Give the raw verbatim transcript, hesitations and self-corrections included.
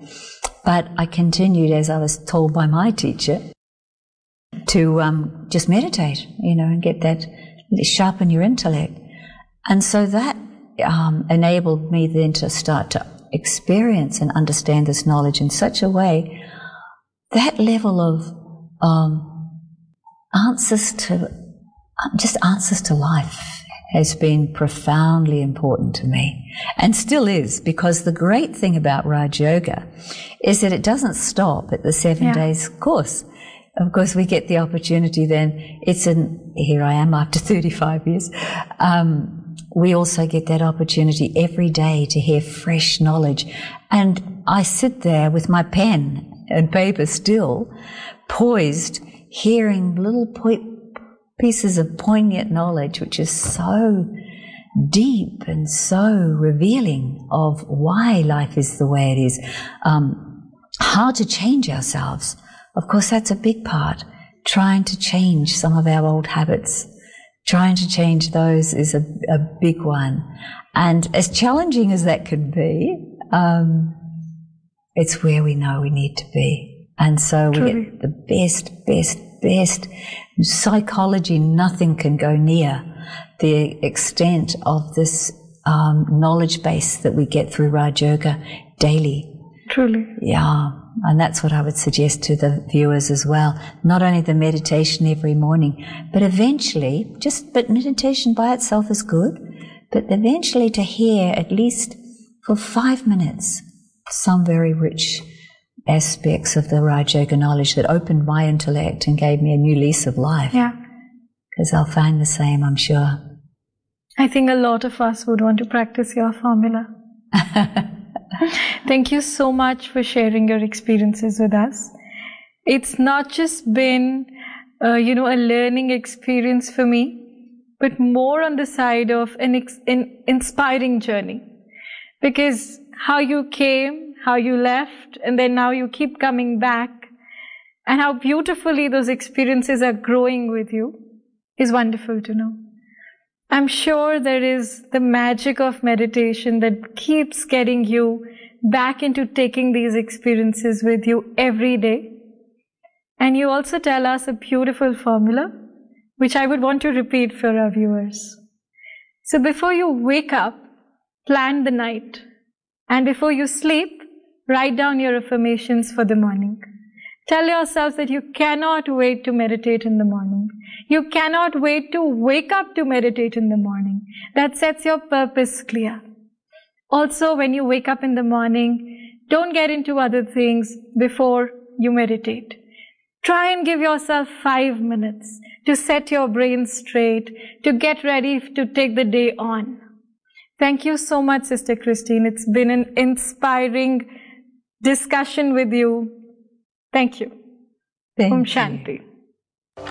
But I continued, as I was told by my teacher, to um, just meditate, you know, and get that, sharpen your intellect. And so that um, enabled me then to start to experience and understand this knowledge in such a way, that level of um, answers to, just answers to life has been profoundly important to me, and still is, because the great thing about Raj Yoga is that it doesn't stop at the seven yeah. days course. Of course, we get the opportunity then, it's an, here I am after thirty-five years, um, we also get that opportunity every day to hear fresh knowledge. And I sit there with my pen and paper still, poised, hearing little po- pieces of poignant knowledge, which is so deep and so revealing of why life is the way it is, um, how to change ourselves. Of course, that's a big part. Trying to change some of our old habits, trying to change those is a, a big one. And as challenging as that could be, um, it's where we know we need to be. And so we Truly. get the best, best, best psychology. Nothing can go near the extent of this um, knowledge base that we get through Raj Yoga daily. Truly. Yeah. And that's what I would suggest to the viewers as well. Not only the meditation every morning, but eventually, just, but meditation by itself is good, but eventually to hear at least for five minutes some very rich aspects of the Raj Yoga knowledge that opened my intellect and gave me a new lease of life. Yeah. Because I'll find the same, I'm sure. I think a lot of us would want to practice your formula. Thank you so much for sharing your experiences with us. It's not just been, uh, you know, a learning experience for me, but more on the side of an, ex- an inspiring journey. Because how you came, how you left, and then now you keep coming back, and how beautifully those experiences are growing with you is wonderful to know. I'm sure there is the magic of meditation that keeps getting you back into taking these experiences with you every day. And you also tell us a beautiful formula, which I would want to repeat for our viewers. So before you wake up, plan the night. And before you sleep, write down your affirmations for the morning. Tell yourselves that you cannot wait to meditate in the morning. You cannot wait to wake up to meditate in the morning. That sets your purpose clear. Also, when you wake up in the morning, don't get into other things before you meditate. Try and give yourself five minutes to set your brain straight, to get ready to take the day on. Thank you so much, Sister Christine. It's been an inspiring discussion with you. Thank you. Thank Om you. Shanti.